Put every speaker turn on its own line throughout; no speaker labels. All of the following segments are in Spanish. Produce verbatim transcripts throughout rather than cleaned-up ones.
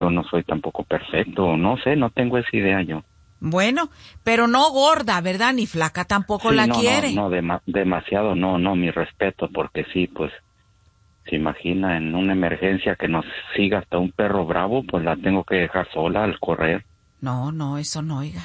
no soy tampoco perfecto, no sé, no tengo esa idea yo.
Bueno, pero no gorda, ¿verdad? Ni flaca tampoco
Sí,
la
no,
quiere.
No, no, dema- demasiado, no, no, mi respeto, porque sí, pues, se imagina en una emergencia que nos siga hasta un perro bravo, pues la tengo que dejar sola al correr.
No, no, eso no, oiga.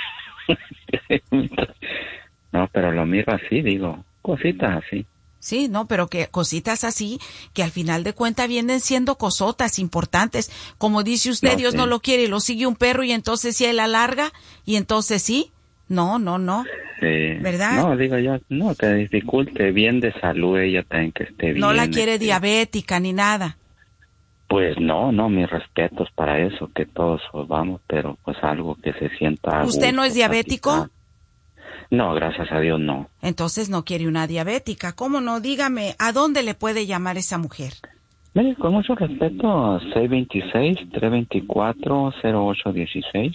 No, pero lo miro así, digo, cositas así.
Sí, no, pero que cositas así, que al final de cuentas vienen siendo cosotas importantes. Como dice usted,
No,
Dios
sí.
no lo quiere y lo sigue un perro y entonces sí él alarga y entonces sí. No, no, no.
Sí.
¿Verdad?
No, digo yo, no, que dificulte bien de salud ella también que esté bien.
No la quiere
este,
diabética ni nada.
Pues no, no, mis respetos para eso, que todos vamos, pero pues algo que se sienta a
¿Usted no
gusto,
es diabético?
platicar. No, gracias a Dios no.
Entonces no quiere una diabética. ¿Cómo no? Dígame, ¿a dónde le puede llamar esa mujer?
Mire, con mucho respeto, seis dos seis, tres dos cuatro, cero ocho uno seis.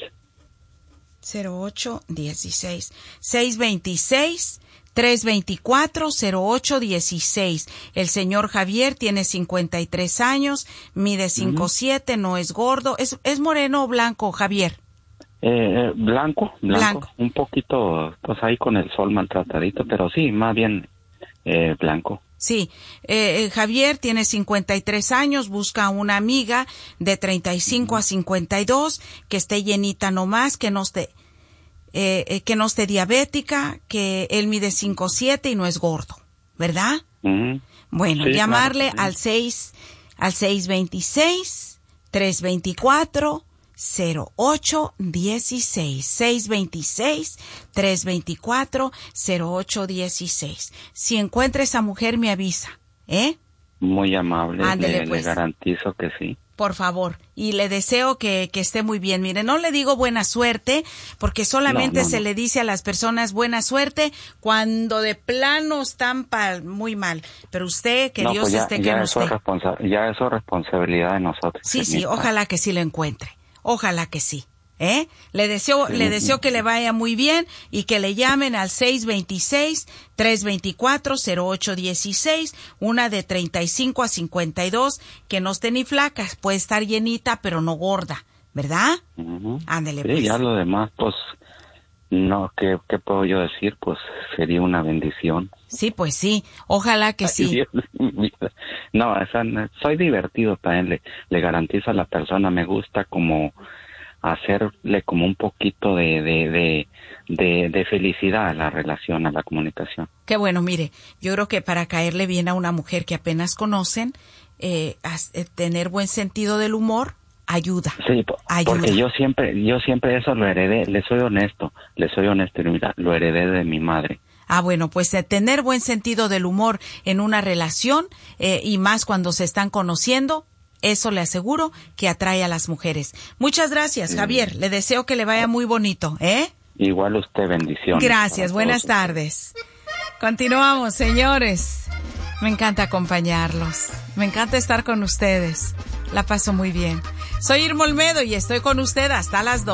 cero ocho uno seis. seis dos seis, tres dos cuatro, cero ocho uno seis. El señor Javier tiene cincuenta y tres años, mide cinco siete, no es gordo. ¿Es, es moreno o blanco, Javier?
Eh, blanco, blanco,
Blanco.
un poquito, pues ahí con el sol maltratadito, pero sí, más bien eh, blanco.
Sí, eh, Javier tiene cincuenta y tres años, busca una amiga de treinta y cinco a cincuenta y dos, que esté llenita nomás, que no esté, eh, eh, que no esté diabética, que él mide cinco siete y no es gordo, ¿verdad?
Uh-huh.
Bueno,
Sí,
llamarle
claro, sí.
al seis, al seis dos seis, tres dos cuatro, cero ocho uno seis, seis dos seis, tres dos cuatro, cero ocho uno seis. Si encuentra esa mujer, me avisa, ¿eh?
Muy amable,
Ándele,
le,
pues.
le garantizo que sí.
Por favor, y le deseo que, que esté muy bien. Mire, no le digo buena suerte, porque solamente
No, no,
se
no.
le dice a las personas buena suerte cuando de plano están pa- muy mal. Pero usted, que
no,
Dios
pues ya,
esté que
ya
no
eso
esté.
es responsa- ya eso es responsabilidad de nosotros.
Sí, sí,
señorita.
ojalá que sí lo encuentre. Ojalá que sí. ¿Eh? Le deseo,
Sí.
le deseo que le vaya muy bien y que le llamen al seis dos seis, tres dos cuatro, cero ocho uno seis, una de treinta y cinco a cincuenta y dos, que no esté ni flaca, puede estar llenita, pero no gorda, ¿verdad?
Uh-huh.
Ándele,
Sí,
pues.
ya lo demás, pues, no, ¿qué, qué puedo yo decir? Pues sería una bendición.
Sí, pues sí, ojalá que
Ay,
sí.
Dios mío. No, esa, no- soy divertido también, le, le garantizo a la persona, me gusta como hacerle como un poquito de, de, de, de, de felicidad a la relación, a la comunicación.
Qué bueno, mire, yo creo que para caerle bien a una mujer que apenas conocen, eh, as- eh, tener buen sentido del humor ayuda.
Sí, po-
Ayuda.
porque yo siempre, yo siempre eso lo heredé, le soy honesto, le soy honesto, y mira, lo heredé de mi madre.
Ah, bueno, pues eh, tener buen sentido del humor en una relación eh, y más cuando se están conociendo, eso le aseguro que atrae a las mujeres. Muchas gracias,
Sí.
Javier. Le deseo que le vaya muy bonito, ¿eh?
Igual usted, bendiciones.
Gracias,
para
buenas
todos.
tardes. Continuamos, señores. Me encanta acompañarlos. Me encanta estar con ustedes. La paso muy bien. Soy Irma Olmedo y estoy con usted hasta las dos.